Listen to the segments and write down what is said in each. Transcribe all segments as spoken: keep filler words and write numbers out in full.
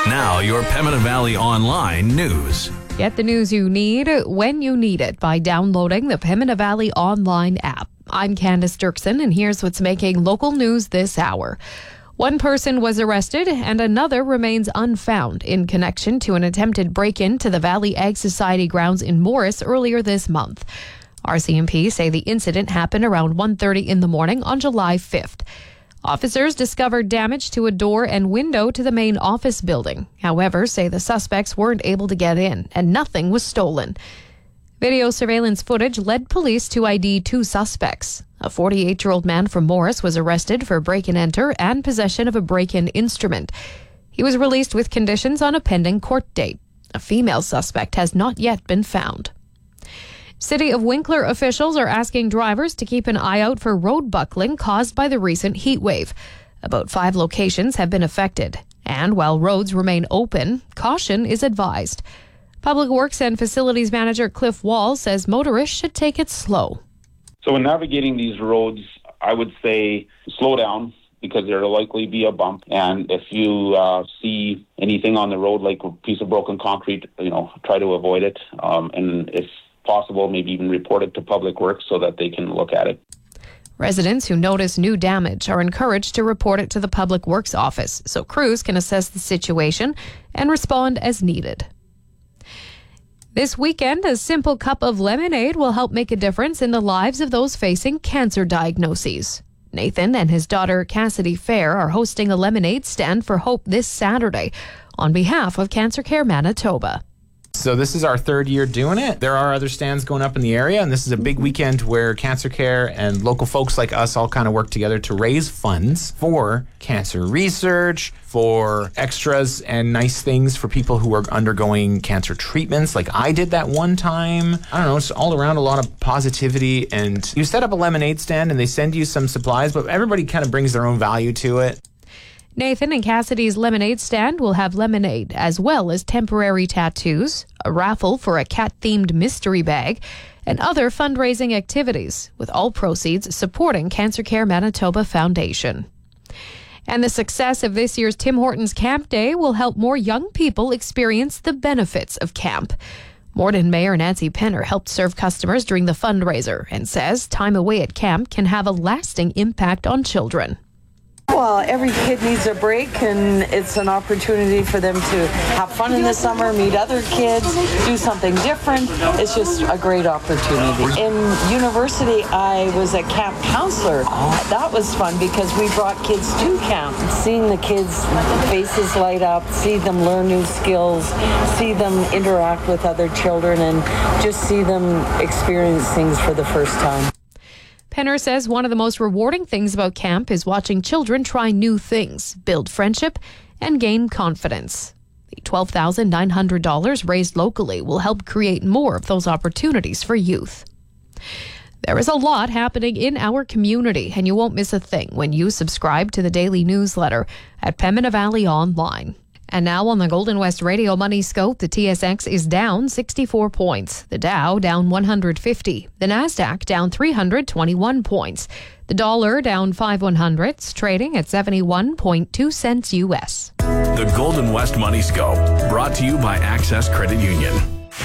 Now, your Pembina Valley Online news. Get the news you need when you need it by downloading the Pembina Valley Online app. I'm Candace Dirksen, and here's what's making local news this hour. One person was arrested and another remains unfound in connection to an attempted break-in to the Valley Ag Society grounds in Morris earlier this month. R C M P say the incident happened around one thirty in the morning on July fifth. Officers discovered damage to a door and window to the main office building. However, say the suspects weren't able to get in and nothing was stolen. Video surveillance footage led police to I D two suspects. A forty-eight-year-old man from Morris was arrested for break-and-enter and possession of a break-in instrument. He was released with conditions on a pending court date. A female suspect has not yet been found. City of Winkler officials are asking drivers to keep an eye out for road buckling caused by the recent heat wave. About five locations have been affected, and while roads remain open, caution is advised. Public Works and Facilities Manager Cliff Wall says motorists should take it slow. So when navigating these roads, I would say slow down because there'll likely be a bump. And if you uh, see anything on the road like a piece of broken concrete, you know, try to avoid it. Um, and if possible, maybe even report it to Public Works so that they can look at it. Residents who notice new damage are encouraged to report it to the Public Works office so crews can assess the situation and respond as needed. This weekend, a simple cup of lemonade will help make a difference in the lives of those facing cancer diagnoses. Nathan and his daughter Cassidy Fair are hosting a lemonade stand for hope this Saturday on behalf of Cancer Care Manitoba. So this is our third year doing it. There are other stands going up in the area, and this is a big weekend where Cancer Care and local folks like us all kind of work together to raise funds for cancer research, for extras and nice things for people who are undergoing cancer treatments like I did that one time. I don't know, it's all around a lot of positivity, and you set up a lemonade stand and they send you some supplies, but everybody kind of brings their own value to it. Nathan and Cassidy's lemonade stand will have lemonade as well as temporary tattoos, a raffle for a cat-themed mystery bag, and other fundraising activities, with all proceeds supporting Cancer Care Manitoba Foundation. And the success of this year's Tim Hortons Camp Day will help more young people experience the benefits of camp. Morden Mayor Nancy Penner helped serve customers during the fundraiser and says time away at camp can have a lasting impact on children. Well, every kid needs a break, and it's an opportunity for them to have fun in the summer, meet other kids, do something different. It's just a great opportunity. In university, I was a camp counselor. That was fun because we brought kids to camp. Seeing the kids' faces light up, see them learn new skills, see them interact with other children, and just see them experience things for the first time. Penner says one of the most rewarding things about camp is watching children try new things, build friendship, and gain confidence. The twelve thousand nine hundred dollars raised locally will help create more of those opportunities for youth. There is a lot happening in our community, and you won't miss a thing when you subscribe to the daily newsletter at Pembina Valley Online. And now on the Golden West Radio Money Scope, the T S X is down sixty-four points. The Dow down one hundred fifty. The Nasdaq down three hundred twenty-one points. The dollar down five one hundredths, trading at seventy-one point two cents U S. The Golden West Money Scope, brought to you by Access Credit Union.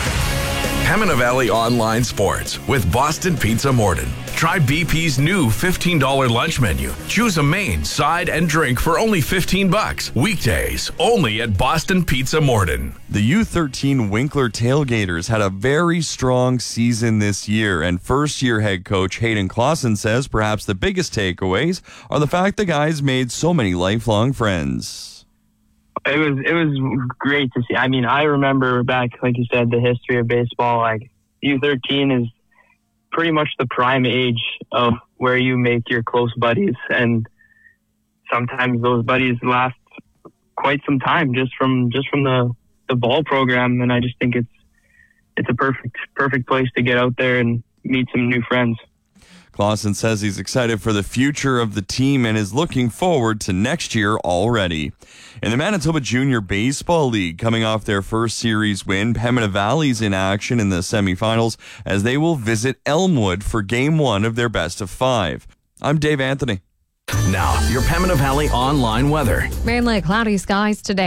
Pembina Valley Online Sports with Boston Pizza Morden. Try B P's new fifteen dollars lunch menu. Choose a main, side, and drink for only fifteen bucks. Weekdays, only at Boston Pizza Morden. The U thirteen Winkler Tailgaters had a very strong season this year, and first-year head coach Hayden Clausen says perhaps the biggest takeaways are the fact the guys made so many lifelong friends. It was it was great to see. I mean, I remember back, like you said, the history of baseball. Like U thirteen is pretty much the prime age of where you make your close buddies, and sometimes those buddies last quite some time just from just from the, the ball program. And I just think it's it's a perfect perfect place to get out there and meet some new friends. Clausen says he's excited for the future of the team and is looking forward to next year already. In the Manitoba Junior Baseball League, coming off their first series win, Pembina Valley's in action in the semifinals as they will visit Elmwood for game one of their best of five. I'm Dave Anthony. Now, your Pembina Valley online weather. Mainly cloudy skies today.